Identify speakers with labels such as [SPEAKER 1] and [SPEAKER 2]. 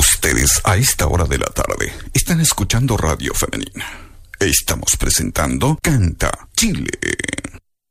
[SPEAKER 1] Ustedes a esta hora de la tarde están escuchando Radio Femenina. Estamos presentando Canta Chile.